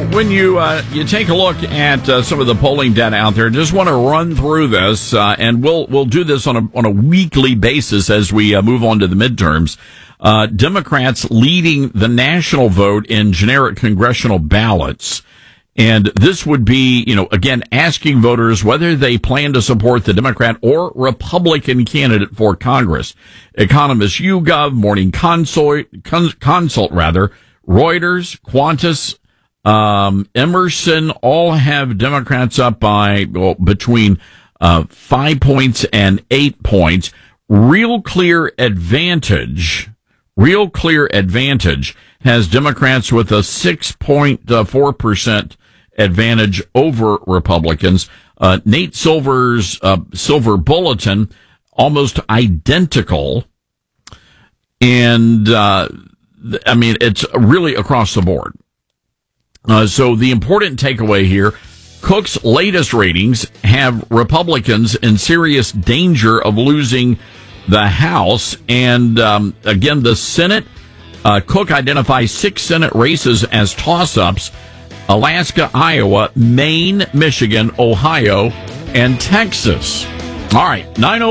When you take a look at some of the polling data out there, just want to run through this, and we'll do this on a weekly basis as we move on to the midterms. Democrats leading the national vote in generic congressional ballots. And this would be, again, asking voters whether they plan to support the Democrat or Republican candidate for Congress. Economist YouGov, Morning Consult, Reuters, Qantas, Emerson all have Democrats up by between 5 points and 8 points. Real Clear Advantage has Democrats with a 6.4% advantage over Republicans. Nate Silver's Silver Bulletin, almost identical. And, it's really across the board. So the important takeaway here, Cook's latest ratings have Republicans in serious danger of losing the House. And, again, the Senate, Cook identifies 6 Senate races as toss-ups: Alaska, Iowa, Maine, Michigan, Ohio, and Texas. All right,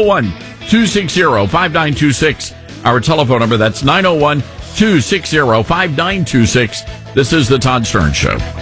901-260-5926, our telephone number. That's 901-260-5926. This is the Todd Stern Show.